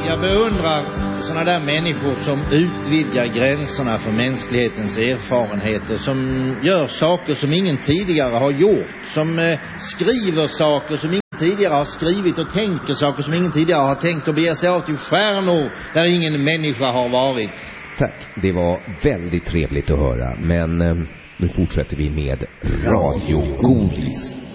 Jag beundrar sådana där människor som utvidgar gränserna för mänsklighetens erfarenheter, som gör saker som ingen tidigare har gjort, som skriver saker som ingen tidigare har skrivit och tänker saker som ingen tidigare har tänkt och beger sig av till stjärnor där ingen människa har varit. Tack, det var väldigt trevligt att höra, men nu fortsätter vi med Radio Godis.